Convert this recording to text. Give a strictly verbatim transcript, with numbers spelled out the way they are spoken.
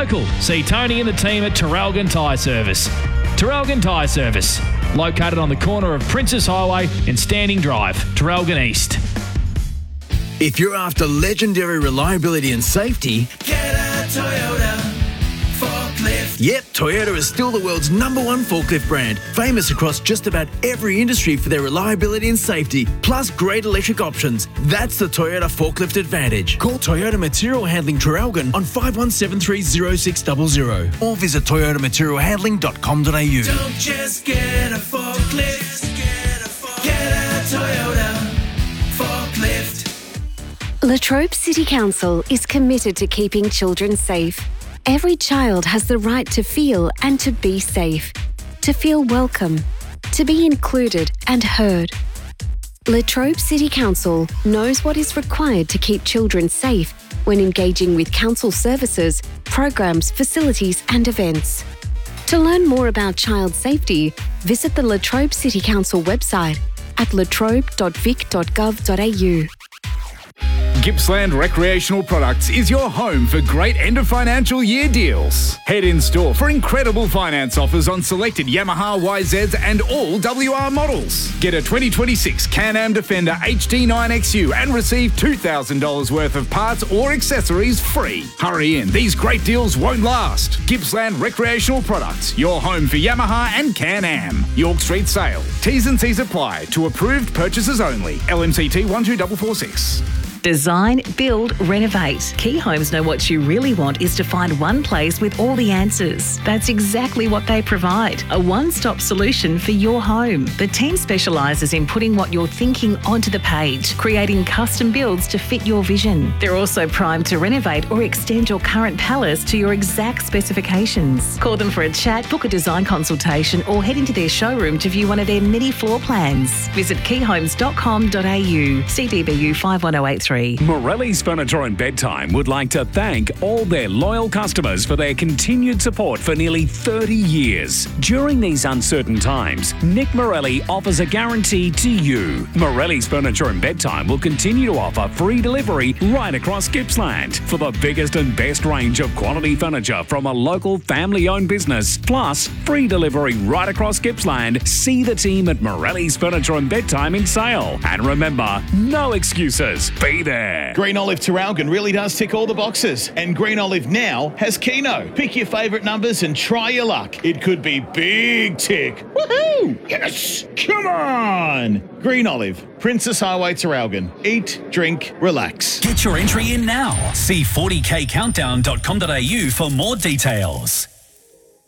local, see Tony and the team at Terralgan Tyre Service. Terralgan Tyre Service, located on the corner of Princess Highway and Standing Drive, Terralgan East. If you're after legendary reliability and safety, get a Toyota forklift. Yep, Toyota is still the world's number one forklift brand, famous across just about every industry for their reliability and safety, plus great electric options. That's the Toyota Forklift Advantage. Call Toyota Material Handling Terralgan on five one seven three zero six zero zero or visit toyota material handling dot com dot a u. Don't just get a forklift, get a, forklift. Get a Toyota forklift. Latrobe City Council is committed to keeping children safe. Every child has the right to feel and to be safe, to feel welcome, to be included and heard. Latrobe City Council knows what is required to keep children safe when engaging with council services, programs, facilities and events. To learn more about child safety, visit the Latrobe City Council website at latrobe dot vic dot gov dot a u. Gippsland Recreational Products is your home for great end of financial year deals. Head in store for incredible finance offers on selected Yamaha Y Zs and all W R models. Get a twenty twenty-six Can-Am Defender H D nine X U and receive two thousand dollars worth of parts or accessories free. Hurry in, these great deals won't last. Gippsland Recreational Products, your home for Yamaha and Can-Am. York Street Sale. T's and C's apply to approved purchases only. L M C T one two four four six. Design, build, renovate. Key Homes know what you really want is to find one place with all the answers. That's exactly what they provide. A one-stop solution for your home. The team specialises in putting what you're thinking onto the page, creating custom builds to fit your vision. They're also primed to renovate or extend your current palace to your exact specifications. Call them for a chat, book a design consultation or head into their showroom to view one of their many floor plans. Visit key homes dot com dot a u. C D B U five one zero eight three. Morelli's Furniture and Bedtime would like to thank all their loyal customers for their continued support for nearly thirty years. During these uncertain times, Nick Morelli offers a guarantee to you. Morelli's Furniture and Bedtime will continue to offer free delivery right across Gippsland for the biggest and best range of quality furniture from a local family-owned business. Plus, free delivery right across Gippsland. See the team at Morelli's Furniture and Bedtime in Sale. And remember, no excuses. Be there. Green Olive Terralgan really does tick all the boxes. And Green Olive now has Keno. Pick your favourite numbers and try your luck. It could be big tick. Woohoo! Yes! Come on! Green Olive, Princess Highway Terralgan. Eat, drink, relax. Get your entry in now. See forty k countdown dot com dot a u for more details.